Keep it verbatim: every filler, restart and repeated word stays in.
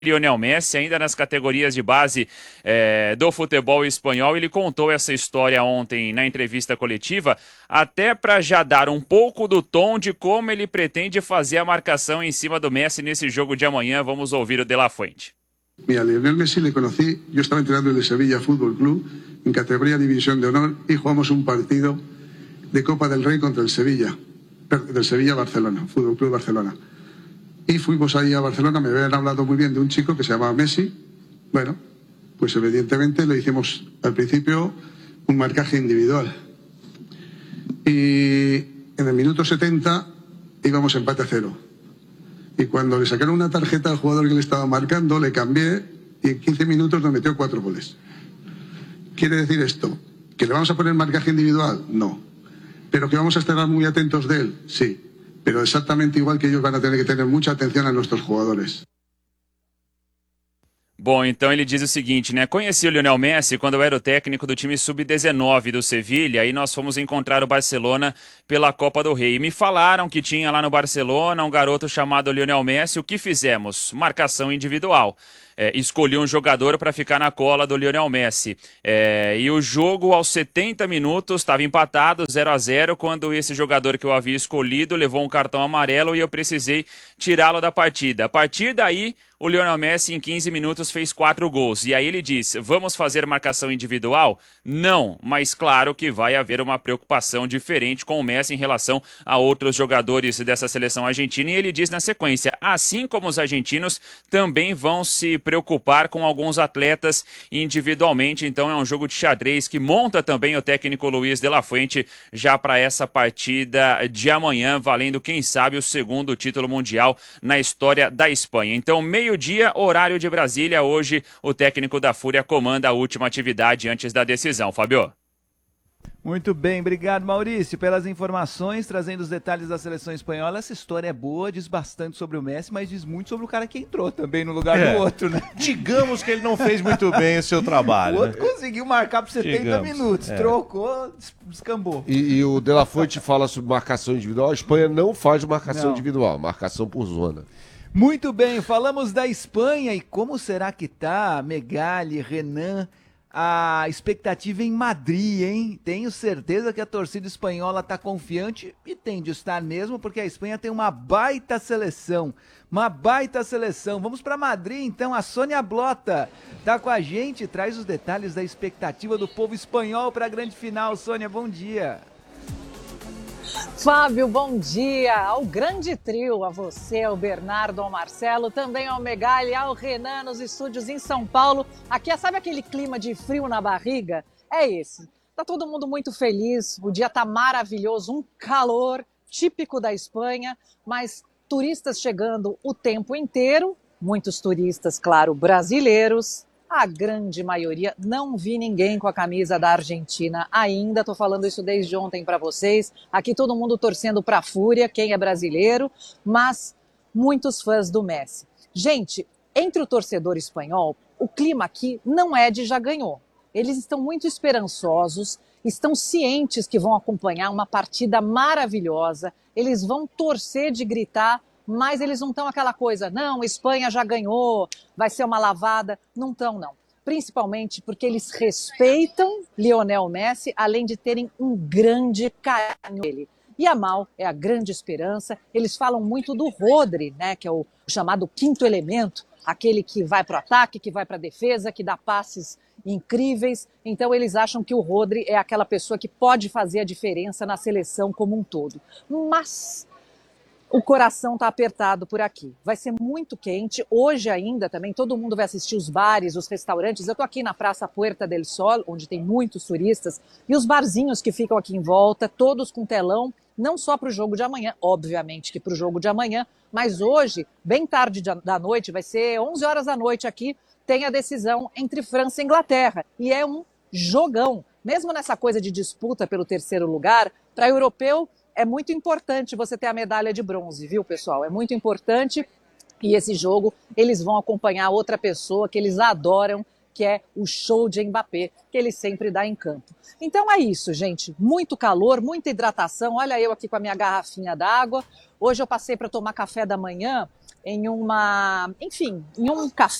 Lionel Messi, ainda nas categorias de base é, do futebol espanhol. Ele contou essa história ontem na entrevista coletiva, até para já dar um pouco do tom de como ele pretende fazer a marcação em cima do Messi nesse jogo de amanhã. Vamos ouvir o De La Fuente. Mira, Lionel Messi le conocí, yo estaba entrenando en el Sevilla Fútbol Club, en categoría División de Honor, y jugamos un partido de Copa del Rey contra el Sevilla, del Sevilla Barcelona, Fútbol Club Barcelona. Y fuimos ahí a Barcelona, me habían hablado muy bien de un chico que se llamaba Messi. Bueno, pues evidentemente le hicimos al principio un marcaje individual. Y en el minuto setenta íbamos empate a cero. Y cuando le sacaron una tarjeta al jugador que le estaba marcando, le cambié y en quince minutos nos metió cuatro goles. ¿Quiere decir esto? ¿Que le vamos a poner marcaje individual? No. ¿Pero que vamos a estar muy atentos de él? Sí. Pero exactamente igual que ellos van a tener que tener mucha atención a nuestros jugadores. Bom, então ele diz o seguinte, né? Conheci o Lionel Messi quando eu era o técnico do time sub dezenove do Sevilha e nós fomos encontrar o Barcelona pela Copa do Rei. E me falaram que tinha lá no Barcelona um garoto chamado Lionel Messi. O que fizemos? Marcação individual. É, escolhi um jogador para ficar na cola do Lionel Messi. É, e o jogo, aos setenta minutos, estava empatado, zero a zero, quando esse jogador que eu havia escolhido levou um cartão amarelo e eu precisei tirá-lo da partida. A partir daí, o Lionel Messi, em quinze minutos, fez quatro gols. E aí ele diz, vamos fazer marcação individual? Não, mas claro que vai haver uma preocupação diferente com o Messi em relação a outros jogadores dessa seleção argentina. E ele diz na sequência, assim como os argentinos também vão se preocupar com alguns atletas individualmente. Então é um jogo de xadrez que monta também o técnico Luiz de la Fuente já para essa partida de amanhã, valendo, quem sabe, o segundo título mundial na história da Espanha. Então, meio-dia, horário de Brasília. Hoje, o técnico da Fúria comanda a última atividade antes da decisão. Fábio. Muito bem, obrigado, Maurício, pelas informações, trazendo os detalhes da seleção espanhola. Essa história é boa, diz bastante sobre o Messi, mas diz muito sobre o cara que entrou também no lugar é. do outro, né? Digamos que ele não fez muito bem o seu trabalho. O outro né? conseguiu marcar por setenta Digamos, minutos, é. trocou, descambou. E, e o De La Fuente fala sobre marcação individual. A Espanha não faz marcação não. individual, marcação por zona. Muito bem, falamos da Espanha e como será que tá Megali, Renan, a expectativa em Madrid, hein? Tenho certeza que a torcida espanhola tá confiante e tem de estar mesmo, porque a Espanha tem uma baita seleção, uma baita seleção. Vamos para Madrid então, a Sônia Blota tá com a gente, traz os detalhes da expectativa do povo espanhol para a grande final. Sônia, bom dia. Fábio, bom dia ao grande trio, a você, ao Bernardo, ao Marcelo, também ao Megali, ao Renan nos estúdios em São Paulo. Aqui, sabe aquele clima de frio na barriga? É esse. Tá todo mundo muito feliz, o dia tá maravilhoso, um calor típico da Espanha, mas turistas chegando o tempo inteiro, muitos turistas, claro, brasileiros. A grande maioria, não vi ninguém com a camisa da Argentina ainda, tô falando isso desde ontem para vocês. Aqui todo mundo torcendo para a Fúria, quem é brasileiro, mas muitos fãs do Messi. Gente, entre o torcedor espanhol, o clima aqui não é de já ganhou. Eles estão muito esperançosos, estão cientes que vão acompanhar uma partida maravilhosa, eles vão torcer de gritar, mas eles não estão aquela coisa, não, Espanha já ganhou, vai ser uma lavada. Não estão, não. Principalmente porque eles respeitam Lionel Messi, além de terem um grande carinho dele. E a Mal é a grande esperança. Eles falam muito do Rodri, né, que é o chamado quinto elemento, aquele que vai para o ataque, que vai para a defesa, que dá passes incríveis. Então eles acham que o Rodri é aquela pessoa que pode fazer a diferença na seleção como um todo. Mas o coração está apertado por aqui. Vai ser muito quente. Hoje ainda também todo mundo vai assistir os bares, os restaurantes. Eu estou aqui na Praça Puerta del Sol, onde tem muitos turistas, e os barzinhos que ficam aqui em volta, todos com telão, não só para o jogo de amanhã, obviamente que para o jogo de amanhã, mas hoje, bem tarde da noite, vai ser onze horas da noite aqui, tem a decisão entre França e Inglaterra. E é um jogão. Mesmo nessa coisa de disputa pelo terceiro lugar, para europeu, é muito importante você ter a medalha de bronze, viu, pessoal? É muito importante. E esse jogo, eles vão acompanhar outra pessoa que eles adoram, que é o show de Mbappé, que ele sempre dá em campo. Então é isso, gente. Muito calor, muita hidratação. Olha eu aqui com a minha garrafinha d'água. Hoje eu passei para tomar café da manhã em uma, enfim, em um café